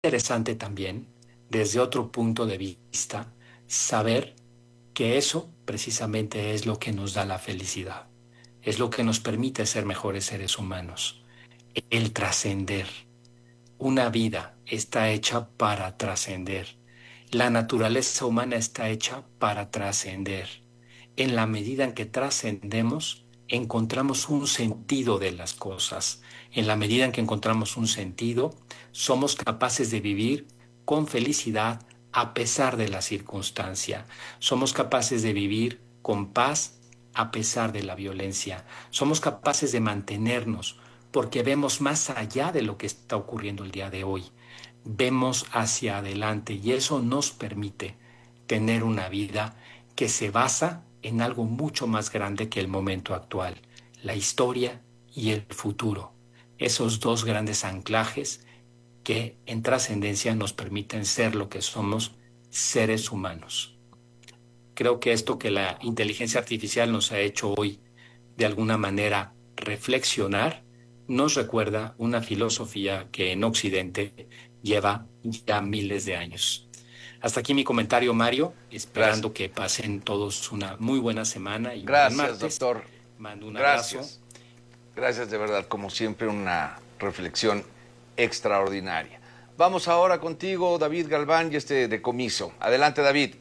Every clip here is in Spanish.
interesante también, desde otro punto de vista, saber que eso precisamente es lo que nos da la felicidad, es lo que nos permite ser mejores seres humanos, el trascender. Una vida está hecha para trascender. La naturaleza humana está hecha para trascender. En la medida en que trascendemos, encontramos un sentido de las cosas. En la medida en que encontramos un sentido, somos capaces de vivir con felicidad a pesar de la circunstancia. Somos capaces de vivir con paz a pesar de la violencia. Somos capaces de mantenernos porque vemos más allá de lo que está ocurriendo el día de hoy. Vemos hacia adelante y eso nos permite tener una vida que se basa en algo mucho más grande que el momento actual, la historia y el futuro. Esos dos grandes anclajes que en trascendencia nos permiten ser lo que somos, seres humanos. Creo que esto que la inteligencia artificial nos ha hecho hoy, de alguna manera, reflexionar, nos recuerda una filosofía que en Occidente lleva ya miles de años. Hasta aquí mi comentario, Mario, Gracias. esperando que pasen todos una muy buena semana y un buen Gracias, martes. doctor. Mando un abrazo. Gracias. Gracias de verdad, como siempre, una reflexión extraordinaria. Vamos ahora contigo, David Galván, y este decomiso. Adelante, David.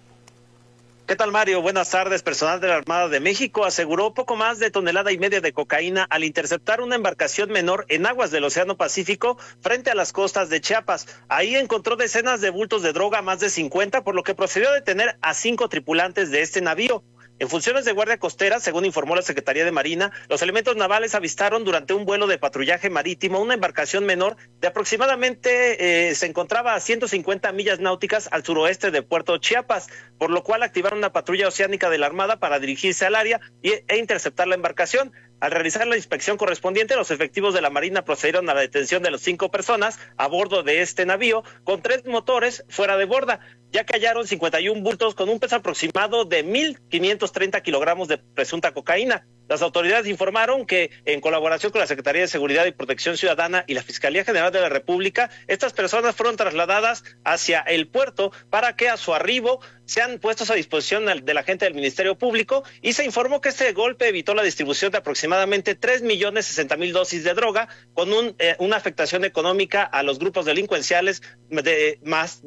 ¿Qué tal, Mario? Buenas tardes. Personal de la Armada de México aseguró poco más de 1,5 toneladas de cocaína al interceptar una embarcación menor en aguas del Océano Pacífico frente a las costas de Chiapas. Ahí encontró decenas de bultos de droga, más de 50, por lo que procedió a detener a 5 tripulantes de este navío. En funciones de guardia costera, según informó la Secretaría de Marina, los elementos navales avistaron durante un vuelo de patrullaje marítimo una embarcación menor de aproximadamente, se encontraba a 150 millas náuticas al suroeste de Puerto Chiapas, por lo cual activaron una patrulla oceánica de la Armada para dirigirse al área e interceptar la embarcación. Al realizar la inspección correspondiente, los efectivos de la Marina procedieron a la detención de las 5 personas a bordo de este navío con 3 motores fuera de borda, ya que hallaron 51 bultos con un peso aproximado de 1,530 kilogramos de presunta cocaína. Las autoridades informaron que, en colaboración con la Secretaría de Seguridad y Protección Ciudadana y la Fiscalía General de la República, estas personas fueron trasladadas hacia el puerto para que a su arribo sean puestos a disposición de la gente del Ministerio Público, y se informó que este golpe evitó la distribución de aproximadamente 3,060,000 dosis de droga, con una afectación económica a los grupos delincuenciales de más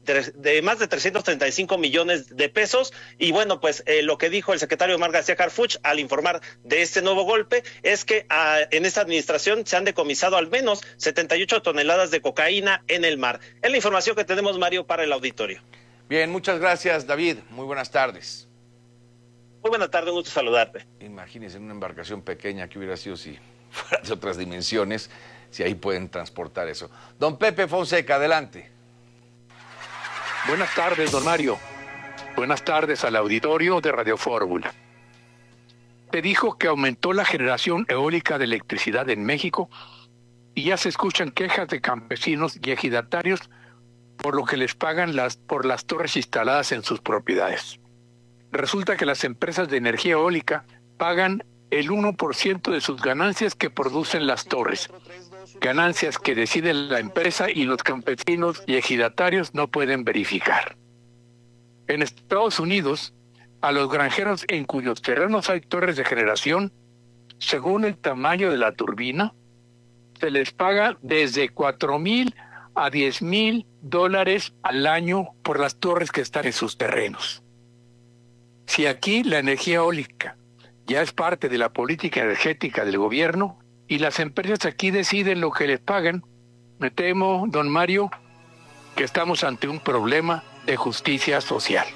de 335 millones de pesos. Y bueno, pues lo que dijo el secretario Omar García Harfuch al informar de este nuevo golpe es que en esta administración se han decomisado al menos 78 toneladas de cocaína en el mar. Es la información que tenemos, Mario, para el auditorio. Bien, muchas gracias, David. Muy buenas tardes. Muy buena tarde, un gusto saludarte. Imagínense en una embarcación pequeña que hubiera sido si fuera de otras dimensiones, si ahí pueden transportar eso. Don Pepe Fonseca, adelante. Buenas tardes, don Mario. Buenas tardes al auditorio de Radio Fórmula. Se dijo que aumentó la generación eólica de electricidad en México y ya se escuchan quejas de campesinos y ejidatarios por lo que les pagan por las torres instaladas en sus propiedades. Resulta que las empresas de energía eólica pagan el 1% de sus ganancias que producen las torres, ganancias que decide la empresa y los campesinos y ejidatarios no pueden verificar. En Estados Unidos, a los granjeros en cuyos terrenos hay torres de generación, según el tamaño de la turbina, se les paga desde $4,000 a $10,000 al año por las torres que están en sus terrenos. Si aquí la energía eólica ya es parte de la política energética del gobierno y las empresas aquí deciden lo que les pagan, me temo, don Mario, que estamos ante un problema de justicia social.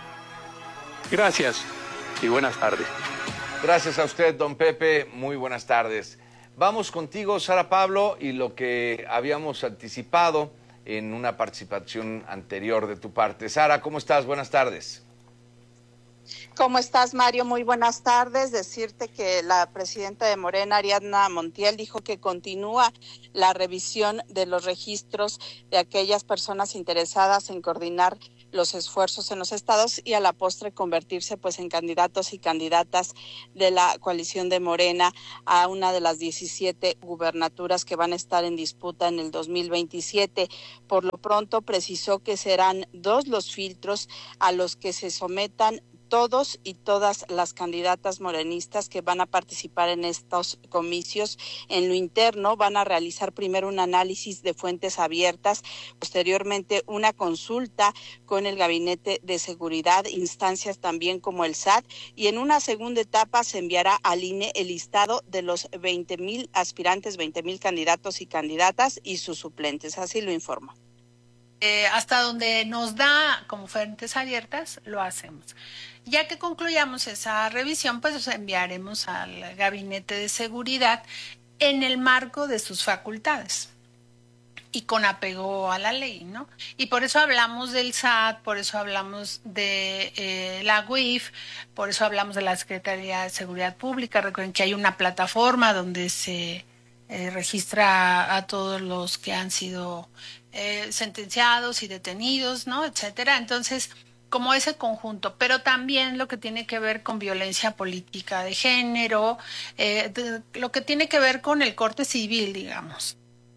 Gracias y buenas tardes. Gracias a usted, don Pepe. Muy buenas tardes. Vamos contigo, Sara Pablo, y lo que habíamos anticipado en una participación anterior de tu parte. Sara, ¿cómo estás? Buenas tardes. ¿Cómo estás, Mario? Muy buenas tardes. Decirte que la presidenta de Morena, Ariadna Montiel, dijo que continúa la revisión de los registros de aquellas personas interesadas en coordinar los esfuerzos en los estados y a la postre convertirse pues en candidatos y candidatas de la coalición de Morena a una de las 17 gubernaturas que van a estar en disputa en el 2027. Por lo pronto precisó que serán 2 los filtros a los que se sometan todos y todas las candidatas morenistas que van a participar en estos comicios. En lo interno van a realizar primero un análisis de fuentes abiertas, posteriormente una consulta con el Gabinete de Seguridad, instancias también como el SAT, y en una segunda etapa se enviará al INE el listado de los 20,000 aspirantes, 20,000 candidatos y candidatas y sus suplentes. Así lo informó. Hasta donde nos da como fuentes abiertas, lo hacemos. Ya que concluyamos esa revisión, pues los enviaremos al Gabinete de Seguridad en el marco de sus facultades y con apego a la ley, ¿no? Y por eso hablamos del SAT, por eso hablamos de la UIF, por eso hablamos de la Secretaría de Seguridad Pública. Recuerden que hay una plataforma donde se registra a todos los que han sido sentenciados y detenidos, ¿no? Etcétera. Entonces, como ese conjunto, pero también lo que tiene que ver con violencia política de género, lo que tiene que ver con el corte civil, digamos.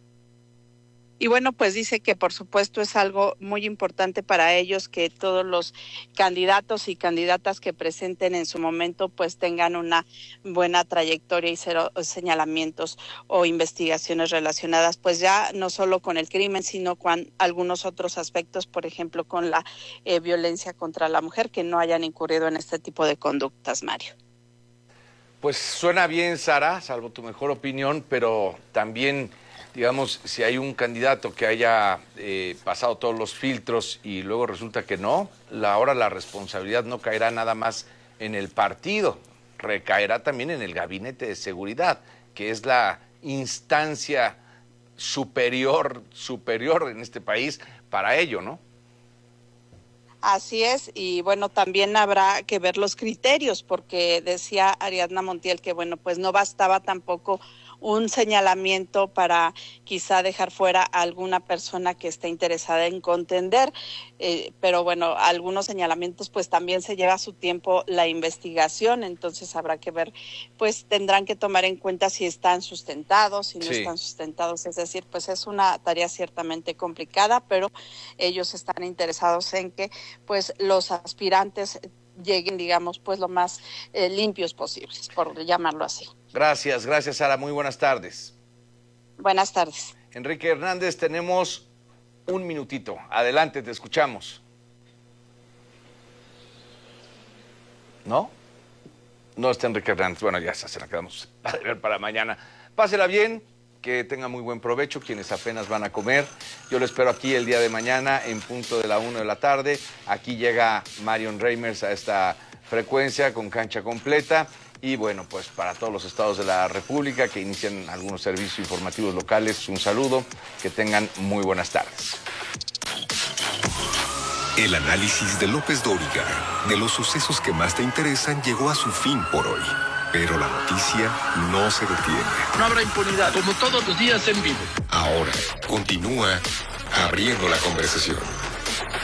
Y bueno, pues dice que por supuesto es algo muy importante para ellos que todos los candidatos y candidatas que presenten en su momento pues tengan una buena trayectoria y cero señalamientos o investigaciones relacionadas pues ya no solo con el crimen, sino con algunos otros aspectos, por ejemplo con la violencia contra la mujer, que no hayan incurrido en este tipo de conductas, Mario. Pues suena bien, Sara, salvo tu mejor opinión, pero también, digamos, si hay un candidato que haya pasado todos los filtros y luego resulta que no, ahora la responsabilidad no caerá nada más en el partido, recaerá también en el Gabinete de Seguridad, que es la instancia superior en este país para ello, ¿no? Así es, y bueno, también habrá que ver los criterios, porque decía Ariadna Montiel que bueno, pues no bastaba tampoco un señalamiento para quizá dejar fuera a alguna persona que esté interesada en contender, pero bueno, algunos señalamientos pues también se lleva su tiempo la investigación, entonces habrá que ver, pues tendrán que tomar en cuenta si están sustentados, si no están sustentados, es decir, pues es una tarea ciertamente complicada, pero ellos están interesados en que pues los aspirantes lleguen, digamos, pues lo más limpios posibles, por llamarlo así. Gracias, Sara. Muy buenas tardes. Buenas tardes. Enrique Hernández, tenemos un minutito. Adelante, te escuchamos. ¿No? No está Enrique Hernández. Bueno, ya se la quedamos a ver para mañana. Pásela bien, que tenga muy buen provecho quienes apenas van a comer. Yo lo espero aquí el día de mañana en punto de la 1 de la tarde. Aquí llega Marion Reimers a esta frecuencia con cancha completa. Y bueno, pues para todos los estados de la República que inician algunos servicios informativos locales, un saludo, que tengan muy buenas tardes. El análisis de López Dóriga de los sucesos que más te interesan llegó a su fin por hoy. Pero la noticia no se detiene. No habrá impunidad, como todos los días en vivo. Ahora continúa abriendo la conversación.